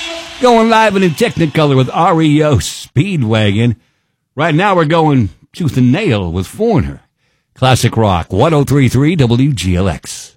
Going live and in Technicolor with REO Speedwagon. Right now we're going tooth and nail with Foreigner. Classic Rock 103.3 WGLX.